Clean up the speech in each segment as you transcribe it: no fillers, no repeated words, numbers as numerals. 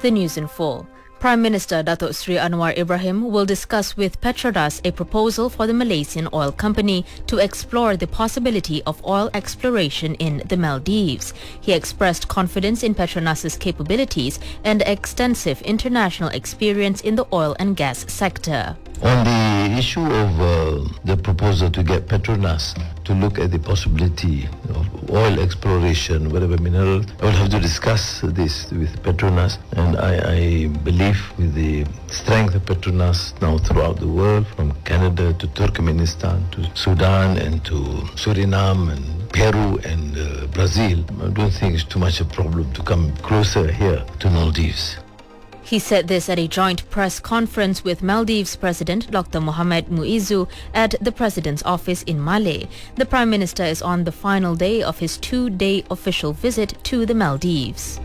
The news in full. Prime Minister Datuk Seri Anwar Ibrahim will discuss with Petronas a proposal for the Malaysian oil company to explore the possibility of oil exploration in the Maldives. He expressed confidence in Petronas' capabilities and extensive international experience in the oil and gas sector. On the issue of the proposal to get Petronas to look at the possibility of oil exploration, whatever mineral, I will have to discuss this with Petronas, and I believe with the strength of Petronas now throughout the world, from Canada to Turkmenistan to Sudan and to Suriname and Peru and Brazil, I don't think it's too much a problem to come closer here to Maldives. He said this at a joint press conference with Maldives President Dr. Mohamed Muizzu at the President's office in Malé. The Prime Minister is on the final day of his 2-day official visit to the Maldives.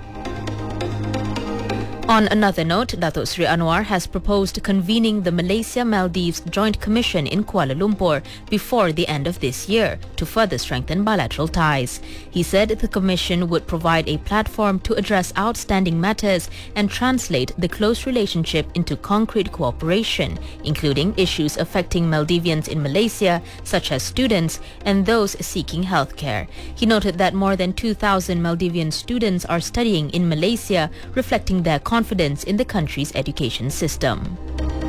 On another note, Datuk Seri Anwar has proposed convening the Malaysia-Maldives Joint Commission in Kuala Lumpur before the end of this year to further strengthen bilateral ties. He said the commission would provide a platform to address outstanding matters and translate the close relationship into concrete cooperation, including issues affecting Maldivians in Malaysia, such as students and those seeking healthcare. He noted that more than 2,000 Maldivian students are studying in Malaysia, reflecting their confidence in the country's education system.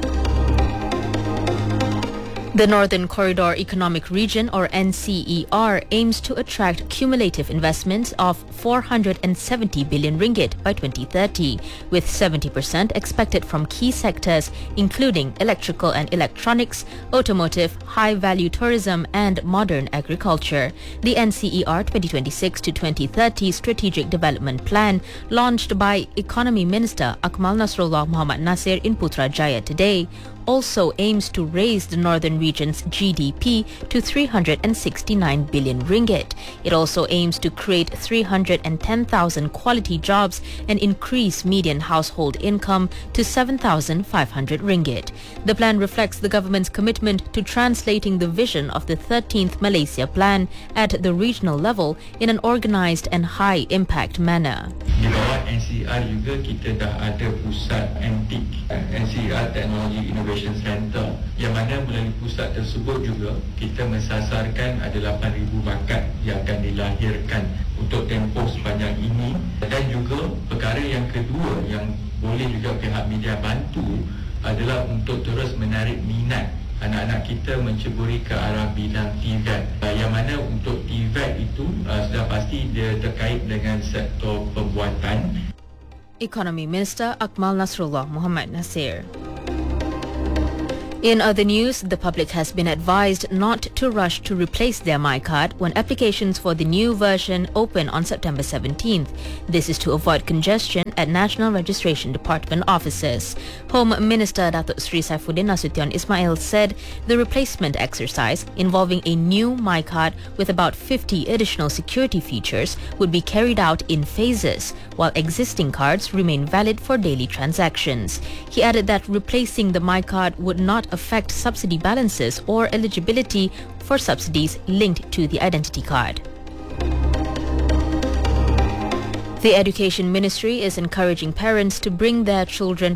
The Northern Corridor Economic Region, or NCER, aims to attract cumulative investments of 470 billion ringgit by 2030, with 70% expected from key sectors including electrical and electronics, automotive, high-value tourism and modern agriculture. The NCER 2026 to 2030 Strategic Development Plan, launched by Economy Minister Akmal Nasrullah Muhammad Nasir in Putrajaya today, also aims to raise the northern region's GDP to 369 billion ringgit. It also aims to create 310,000 quality jobs and increase median household income to 7,500 ringgit. The plan reflects the government's commitment to translating the vision of the 13th Malaysia Plan at the regional level in an organised and high-impact manner. Di bawah NCR juga kita dah ada pusat antik, NCR Technology Innovation Center, yang mana melalui pusat tersebut juga kita mensasarkan ada 8,000 bakat yang akan dilahirkan untuk tempoh sepanjang ini. Dan juga perkara yang kedua yang boleh juga pihak media bantu adalah untuk terus menarik minat anak-anak kita menceburi ke arah bidang TVET, yang mana untuk TVET itu sudah pasti dia terkait dengan sektor pembuatan. Economy Minister Akmal Nasrullah Muhammad Nasir. In other news, the public has been advised not to rush to replace their MyCard when applications for the new version open on September 17th. This is to avoid congestion at National Registration Department offices. Home Minister Datuk Seri Saifuddin Nasution Ismail said the replacement exercise, involving a new MyCard with about 50 additional security features, would be carried out in phases, while existing cards remain valid for daily transactions. He added that replacing the MyCard would not affect subsidy balances or eligibility for subsidies linked to the identity card. The Education Ministry is encouraging parents to bring their children